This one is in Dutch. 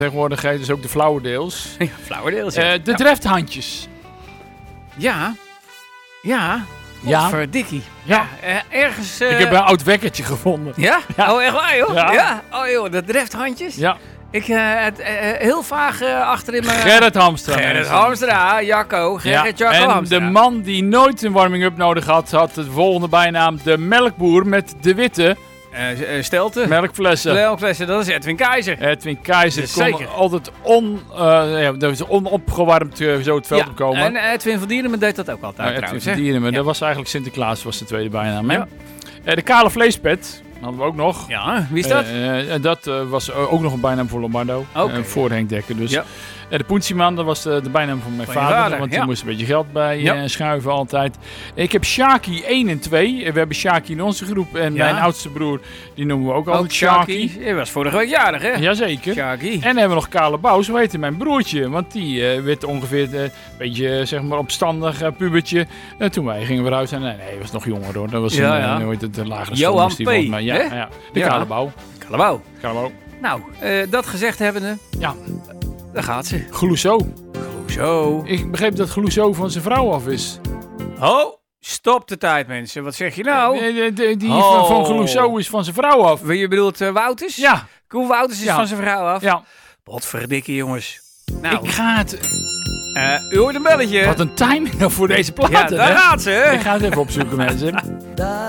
Tegenwoordig heet dus ook de flauwerdeels. Ja, flauwerdeels. De Drefthandjes. Ja. Ja. Ja. Verdikkie. Ja. Ergens... Ik heb een oud wekkertje gevonden. Ja? Ja. Oh, echt waar, joh? Ja. Oh, joh, dat Drefthandjes? Ja. Ik heel vaag achterin mijn... Gerrit Hamstra. Gerrit Hamstra, Jacco. Gerrit Jacco en Hamstra. de man die nooit een warming-up nodig had de volgende bijnaam de melkboer met de witte Stelte. melkflessen. Melkflessen, dat is Edwin Keizer. Edwin Keizer kon Zeker. altijd onopgewarmd zo het veld opkomen. En Edwin van Dierenmen deed dat ook altijd Edwin trouwens. van hè? Dierenmen, Ja. dat was eigenlijk Sinterklaas, was de tweede bijnaam. Hè? Ja. De kale vleespet hadden we ook nog. Ja, wie is dat? Dat was ook nog een bijnaam voor Lombardo. Oké. Voor Henk Dekker dus. Ja. De Poensieman, dat was de bijnaam van mijn Van je vader. vader, Want ja. die moest een beetje geld bij Ja. schuiven altijd. Ik heb Shaki 1 en 2. We hebben Shaki in onze groep. En Ja. mijn oudste broer, die noemen we ook Ook altijd Shaki. Shaki. Je was vorige week jarig, hè? Jazeker. Shaki. En dan hebben we nog Kale Bouw, zo heette mijn broertje. Want die werd ongeveer een beetje, zeg maar, opstandig pubertje. Toen wij gingen verhuizen. Nee, hij was nog jonger hoor. Dat was een lagere school. Johan moest die P., volgens mij. Ja, hè? ja. De Ja. Kale Bouw. Kalabouw. Kale Bouw. Nou, dat gezegd hebbende, Ja. daar gaat ze. Gloussou. Hoezo? Ik begreep dat Gloussou van zijn vrouw af is. Oh, stop de tijd, mensen. Wat zeg je nou? Die Oh. van Gloussou is van zijn vrouw af. Je bedoelt Wouters? Ja. Koen Wouters is Ja. van zijn vrouw af. Ja. Potverdikke, jongens. Nou, Ik ga het... u hoort een belletje. Wat een timing nou voor deze Ja, platen, daar hè? gaat ze. Ik ga het even opzoeken, mensen.